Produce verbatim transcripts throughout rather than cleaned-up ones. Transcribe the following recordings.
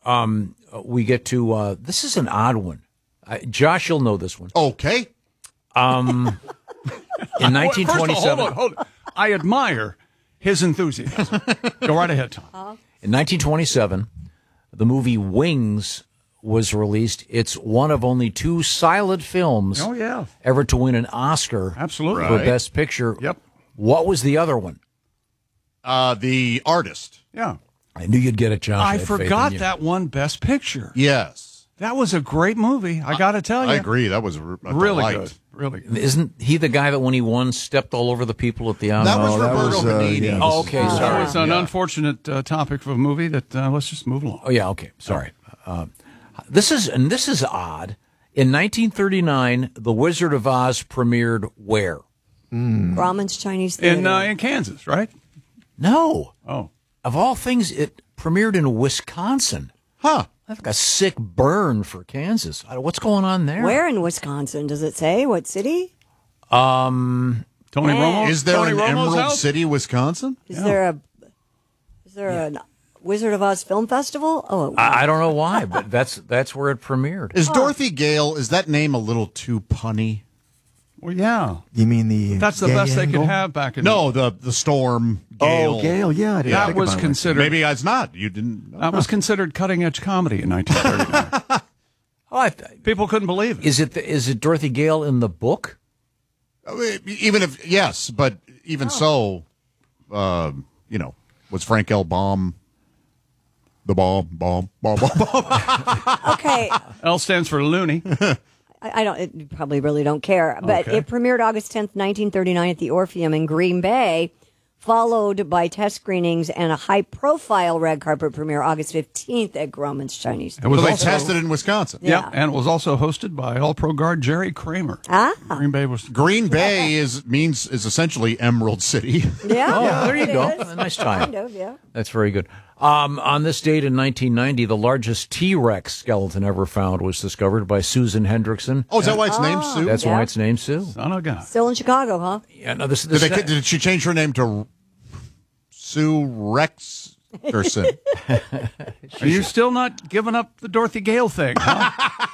um, we get to, uh, this is an odd one. Uh, Josh, you'll know this one. Okay. Um, in nineteen twenty-seven. Hold on, hold on. I admire his enthusiasm. Go right ahead, Tom. In nineteen twenty-seven, the movie Wings was released. It's one of only two silent films oh, yeah. ever to win an Oscar Absolutely. for Right. Best Picture. Yep. What was the other one? Uh, the Artist. Yeah. I knew you'd get it, Josh. I had faith in forgot you. that one Best Picture. Yes. That was a great movie. I got to tell you. I agree. That was a, a Really delight. good. Really good. Isn't he the guy that when he won stepped all over the people at the Oscars? That was Oh, that Roberto was, uh, Benigni. yeah, Oh, okay, That sorry. was an Yeah. unfortunate uh, topic of a movie that uh, let's just move along. Oh yeah, okay. Sorry. Uh, this is and this is odd. In nineteen thirty-nine, The Wizard of Oz premiered where? Grauman's Chinese Theater. In uh, in Kansas, right? No. Oh. Of all things, it premiered in Wisconsin. Huh. That's like a sick burn for Kansas. I- What's going on there? Where in Wisconsin? Does it say? What city? Um, Tony Eh. Romo? Is there Tony an Romo's Emerald house? City, Wisconsin? Is there a is there a Wizard of Oz Film Festival? Oh, I, I don't know why, but that's that's where it premiered. Is Dorothy Gale, is that name a little too punny? Well, yeah. You mean the That's the gay best they angle? could have back in No, the the storm, Gale. Oh, Gale, yeah. I didn't That think was about it. considered Maybe it's not. You didn't know. that was considered cutting edge comedy in nineteen thirty-nine. Oh, I th- People couldn't believe it. is it the, is it Dorothy Gale in the book? Even if, yes, but even so, uh, you know, was Frank L. Baum the bomb, bomb, bomb, bomb, bomb? okay. L stands for loony. I, I don't. It, you probably really don't care, but Okay. it premiered August tenth, nineteen thirty-nine, at the Orpheum in Green Bay, followed by test screenings and a high-profile red carpet premiere August fifteenth at Grauman's Chinese It Theater. was So they also, tested in Wisconsin. Yeah. Yep, and it was also hosted by All-Pro guard Jerry Kramer. Ah, Green Bay was Green Bay is means is essentially Emerald City. yeah. Oh, there you it go. is. A nice time. Kind of, yeah. That's very good. Um, on this date in nineteen ninety, the largest T-Rex skeleton ever found was discovered by Susan Hendrickson. Oh, is that why it's named Sue? That's Yeah. why it's named Sue. son of God. Still in Chicago, huh? Yeah, no, this, Did, this they, did she change her name to Sue Rexerson? Are you still not giving up the Dorothy Gale thing? Huh?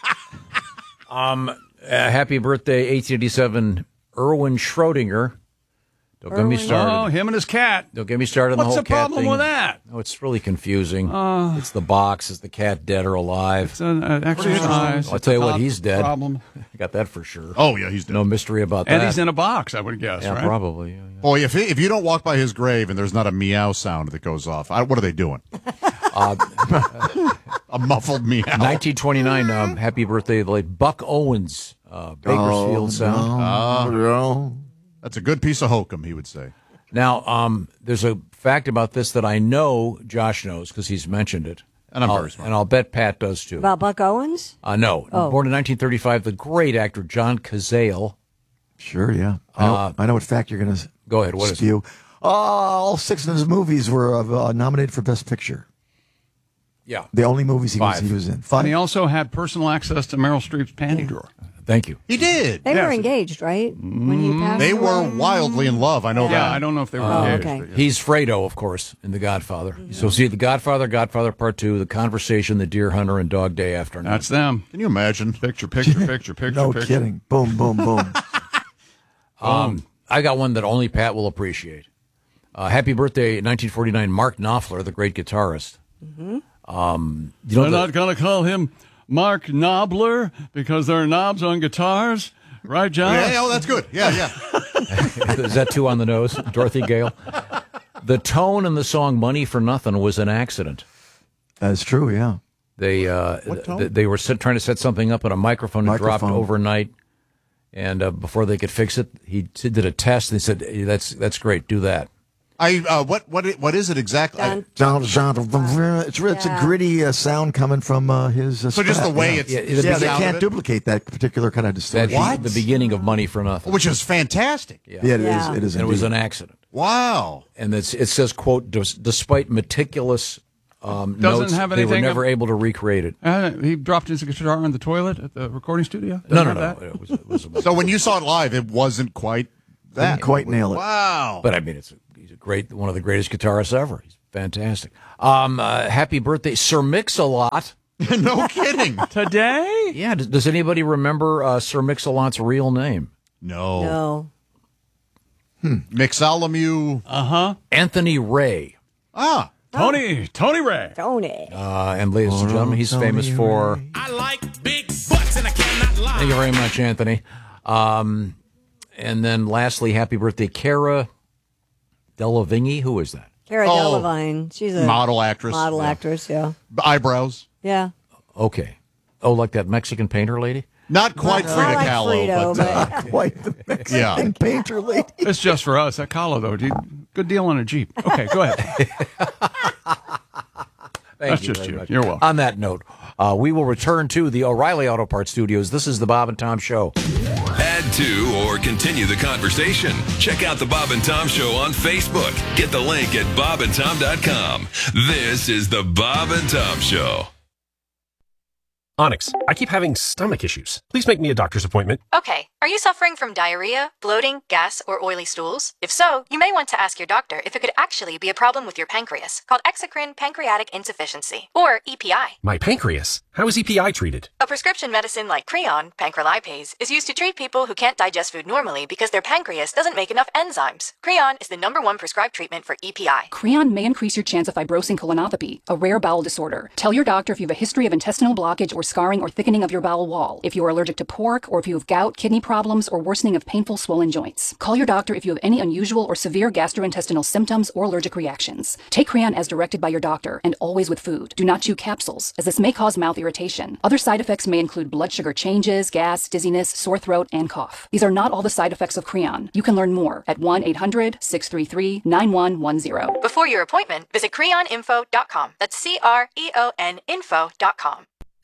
uh, happy birthday, eighteen eighty-seven, Erwin Schrodinger. Don't get me Erwin. started. Oh, him and his cat. Don't get me started on the What's whole the cat problem thing. with that? Oh, it's really confusing. it's the box. Is the cat dead or alive? It's an uh, exercise. I'll tell you It's what, not he's a dead. Problem. I got that for sure. Oh, yeah, he's dead. No mystery about And that. he's in a box, I would guess, yeah, right? probably. Yeah, yeah. Boy, if if you don't walk by his grave and there's not a meow sound that goes off, I, what are they doing? a muffled meow. nineteen twenty-nine, um, happy birthday, the late Buck Owens, uh, Bakersfield Oh, Sound. no, no. That's a good piece of hokum, he would say. Now, um, there's a fact about this that I know Josh knows because he's mentioned it. And I'm I'll- very smart. And I'll bet Pat does too. About Buck Owens? Uh, no. Oh. Born in nineteen thirty-five, the great actor John Cazale. Sure, yeah. I know, Uh, I know what fact you're going to Go ahead. What is it? spew. Uh, all six of his movies were uh, nominated for Best Picture. Yeah. The only movies he was, Five. he was in. And Five. he also had personal access to Meryl Streep's panty drawer. Thank you. He did. They Yes. were engaged, right? When he passed They were away? wildly in love. I know Yeah, that. I don't know if they were Oh, engaged. okay. but yeah. He's Fredo, of course, in The Godfather. So see The Godfather, Godfather Part Two, The Conversation, The Deer Hunter, and Dog Day Afternoon. That's them. Can you imagine? Picture, picture, picture, picture, no picture. kidding. Boom, boom, boom. Um, I got one that only Pat will appreciate. Uh, happy birthday, nineteen forty-nine, Mark Knopfler, the great guitarist. Mm-hmm. Um, you know They're the- not going to call him Mark Knobler because there are knobs on guitars, right, John? Yeah, oh, that's good. Yeah, yeah. Is that two on the nose, Dorothy Gale? The tone in the song "Money for Nothing" was an accident. That's true, yeah. They uh, What tone? th- they were set, trying to set something up on a microphone and dropped Microphone. overnight. And uh, before they could fix it, he t- did a test. And he said, hey, "That's that's great. Do that." I uh, what what i- what is it exactly? I- Dun, John, John, it's, it's a Yeah. gritty uh, sound coming from uh, his. Uh, so just the strat, way yeah. it's Yeah, the Yeah, they sound of can't it? duplicate that particular kind of That's distortion. the, the beginning of "Money for Nothing," which is fantastic. yeah. Yeah, it is. Yeah. It is. and it was indeed. an accident. Wow. And it's, it says, "quote Des- Despite meticulous um, Doesn't notes, have they were anything never of- able to recreate it." Uh, he dropped his guitar in the toilet at the recording studio? No, Doesn't no, have no. that? It was, it was a, So when you saw it live, it wasn't quite that. Didn't quite nail it. Wow. but I mean, it's a, he's a great, one of the greatest guitarists ever. He's Fantastic. Um, uh, happy birthday, Sir Mix-a-Lot. No kidding. Today? Yeah, does, does anybody remember uh, Sir Mix-a-Lot's real name? No. No. Mixolomew. Uh-huh. Anthony Ray. Ah. Tony, Tony Ray. Tony. Uh, and ladies and gentlemen, he's famous for... I like big butts and I cannot lie. Thank you very much, Anthony. Um, and then lastly, happy birthday, Cara Delevingne. Who is that? Cara Oh, Delevingne. She's a model actress. model Yeah. actress, yeah. Eyebrows. Yeah. Okay. Oh, like that Mexican painter lady? Not quite Not Frida like Kahlo, Frito, but, uh, Quite the Mexican yeah. painter lady. It's just for us. That Kahlo, though, dude. Good deal on a Jeep. Okay, go ahead. Thank That's you just very you. much. You're welcome. On that note, uh, we will return to the O'Reilly Auto Parts Studios. This is the Bob and Tom Show. Add to or continue the conversation. Check out the Bob and Tom Show on Facebook. Get the link at bob and tom dot com. This is the Bob and Tom Show. Onyx, I keep having stomach issues. Please make me a doctor's appointment. Okay, are you suffering from diarrhea, bloating, gas, or oily stools? If so, you may want to ask your doctor if it could actually be a problem with your pancreas, called exocrine pancreatic insufficiency, or E P I. My pancreas? How is E P I treated? A prescription medicine like Creon, pancrelipase, is used to treat people who can't digest food normally because their pancreas doesn't make enough enzymes. Creon is the number one prescribed treatment for E P I. Creon may increase your chance of fibrosing colonopathy, a rare bowel disorder. Tell your doctor if you have a history of intestinal blockage or scarring or thickening of your bowel wall, if you are allergic to pork, or if you have gout, kidney problems, or worsening of painful swollen joints. Call your doctor if you have any unusual or severe gastrointestinal symptoms or allergic reactions. Take Creon as directed by your doctor, and always with food. Do not chew capsules, as this may cause mouth irritation. Other side effects may include blood sugar changes, gas, dizziness, sore throat, and cough. These are not all the side effects of Creon. You can learn more at one eight hundred, six three three, nine one one zero. Before your appointment, visit creon info dot com. That's C R E O N info dot com.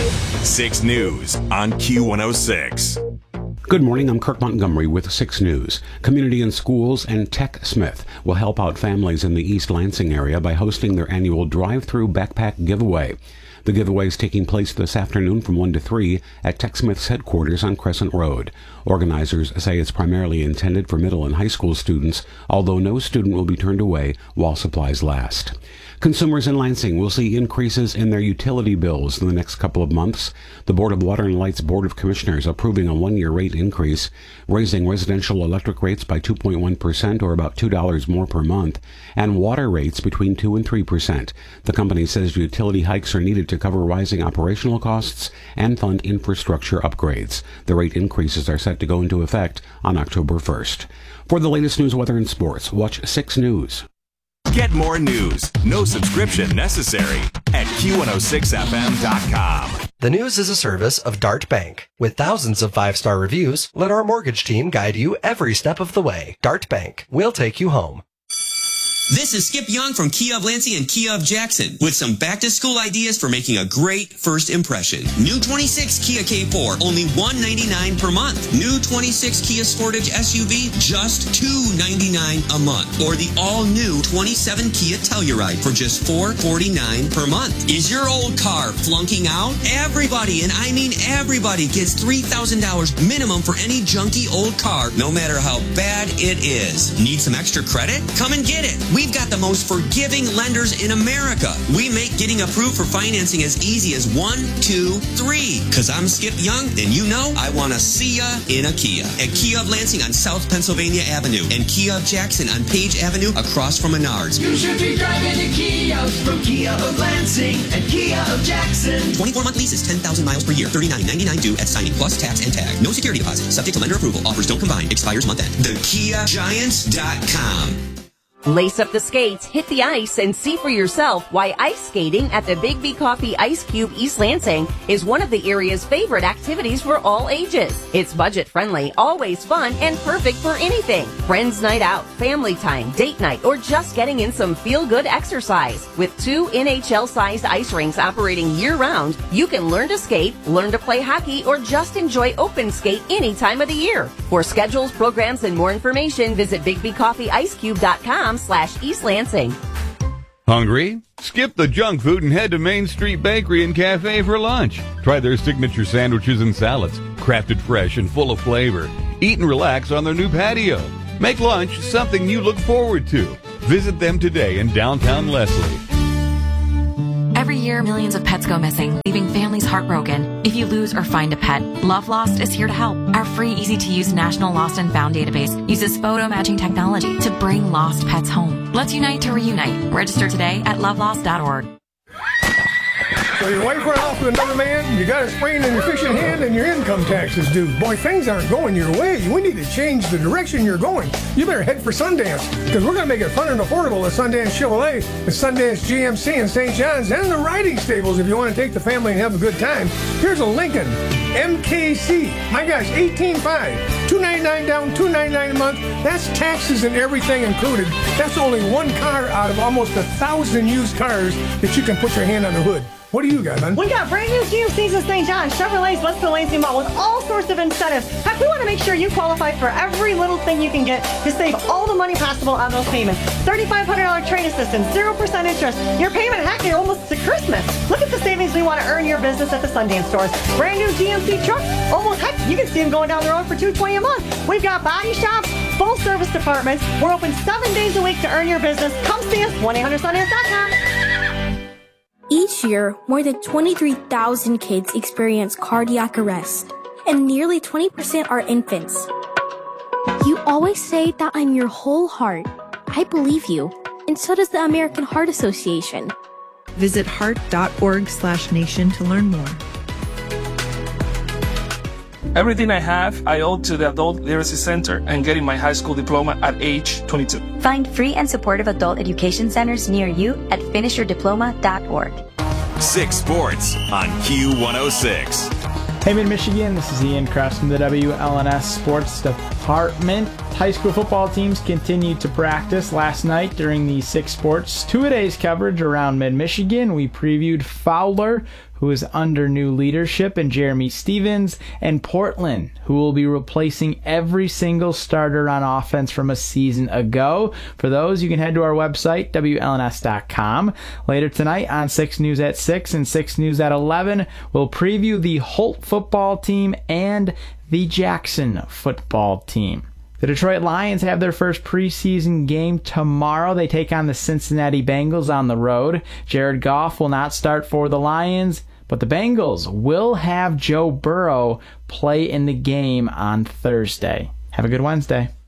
six News on Q one oh six. Good morning, I'm Kirk Montgomery with six News. Community and Schools and TechSmith will help out families in the East Lansing area by hosting their annual drive-through backpack giveaway. The giveaway is taking place this afternoon from one to three at TechSmith's headquarters on Crescent Road. Organizers say it's primarily intended for middle and high school students, although no student will be turned away while supplies last. Consumers in Lansing will see increases in their utility bills in the next couple of months. The Board of Water and Light's Board of Commissioners approving a one-year rate increase, raising residential electric rates by two point one percent or about two dollars more per month, and water rates between two and three percent. The company says utility hikes are needed to cover rising operational costs and fund infrastructure upgrades. The rate increases are set to go into effect on October first. For the latest news, weather, and sports, watch six News. Get more news, no subscription necessary, at Q one oh six F M dot com. The News is a service of Dart Bank. With thousands of five-star reviews, let our mortgage team guide you every step of the way. Dart Bank. We'll take you home. This is Skip Young from Kia of Lansing and Kia of Jackson with some back-to-school ideas for making a great first impression. New twenty-six Kia K four, only one hundred ninety-nine dollars per month. New twenty-six Kia Sportage S U V, just two hundred ninety-nine dollars a month. Or the all-new twenty-seven Kia Telluride for just four hundred forty-nine dollars per month. Is your old car flunking out? Everybody, and I mean everybody, gets three thousand dollars minimum for any junky old car, no matter how bad it is. Need some extra credit? Come and get it. We've got the most forgiving lenders in America. We make getting approved for financing as easy as one, two, three. Cause I'm Skip Young, and you know I want to see ya in a Kia. At Kia of Lansing on South Pennsylvania Avenue and Kia of Jackson on Page Avenue across from Menards. You should be driving a Kia from Kia of Lansing and Kia of Jackson. twenty-four month leases, ten thousand miles per year, thirty-nine ninety-nine due at signing plus tax and tag. No security deposit. Subject to lender approval. Offers don't combine. Expires month end. the kia giants dot com. Lace up the skates, hit the ice, and see for yourself why ice skating at the Big B Coffee Ice Cube East Lansing is one of the area's favorite activities for all ages. It's budget-friendly, always fun, and perfect for anything. Friends night out, family time, date night, or just getting in some feel-good exercise. With two N H L-sized ice rinks operating year-round, you can learn to skate, learn to play hockey, or just enjoy open skate any time of the year. For schedules, programs, and more information, visit big b coffee ice cube dot com slash East Lansing. Hungry? Skip the junk food and head to Main Street Bakery and Cafe for lunch. Try their signature sandwiches and salads, crafted fresh and full of flavor. Eat and relax on their new patio. Make lunch something you look forward to. Visit them today in downtown Leslie. Every year, millions of pets go missing, leaving families heartbroken. If you lose or find a pet, Love Lost is here to help. Our free, easy-to-use National Lost and Found database uses photo matching technology to bring lost pets home. Let's unite to reunite. Register today at love lost dot org. So your wife went off with another man, you got a sprain in your fishing hand, and your income taxes due. Boy, things aren't going your way. We need to change the direction you're going. You better head for Sundance, because we're going to make it fun and affordable at Sundance Chevrolet, the Sundance G M C in Saint John's, and the riding stables if you want to take the family and have a good time. Here's a Lincoln M K C. My gosh, eighteen five. two ninety-nine down, two ninety-nine a month. That's taxes and everything included. That's only one car out of almost a thousand used cars that you can put your hand on the hood. What do you got, man? We got brand new G M Cs in Saint John, Chevrolet's West Lansing Mall with all sorts of incentives. Heck, we want to make sure you qualify for every little thing you can get to save all the money possible on those payments. thirty-five hundred dollars trade assistance, zero percent interest. Your payment, heck, you're almost to Christmas. Look at the savings we want to earn your business at the Sundance stores. Brand new G M C trucks, almost, heck, you can see them going down the road for two hundred twenty dollars a month. We've got body shops, full service departments. We're open seven days a week to earn your business. Come see us, one eight hundred sundance dot com. Each year, more than twenty-three thousand kids experience cardiac arrest, and nearly twenty percent are infants. You always say that I'm your whole heart. I believe you, and so does the American Heart Association. Visit heart.org slash nation to learn more. Everything I have, I owe to the Adult Literacy Center and getting my high school diploma at age twenty-two. Find free and supportive adult education centers near you at finish your diploma dot org. Six Sports on Q one oh six. Hey, Mid-Michigan, this is Ian Kress from the W L N S Sports Department. High school football teams continued to practice last night during the Six Sports two-a-days coverage around Mid-Michigan. We previewed Fowler, who is under new leadership, and Jeremy Stevens, and Portland, who will be replacing every single starter on offense from a season ago. For those, you can head to our website, W L N S dot com. Later tonight on six News at six and six News at eleven, we'll preview the Holt football team and the Jackson football team. The Detroit Lions have their first preseason game tomorrow. They take on the Cincinnati Bengals on the road. Jared Goff will not start for the Lions, but the Bengals will have Joe Burrow play in the game on Thursday. Have a good Wednesday.